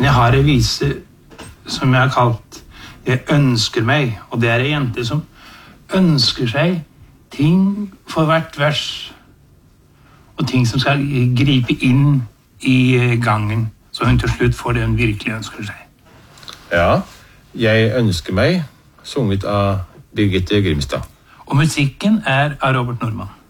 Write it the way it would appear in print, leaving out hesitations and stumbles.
Men jeg har en vise som jeg har kalt Jeg ønsker meg, og det en jente som ønsker seg ting for hvert vers, og ting som skal gripe inn i gangen, så hun til slutt får det hun virkelig ønsker seg. Ja, Jeg ønsker meg, sunget av Birgitte Grimstad. Og musikken av Robert Nordmann.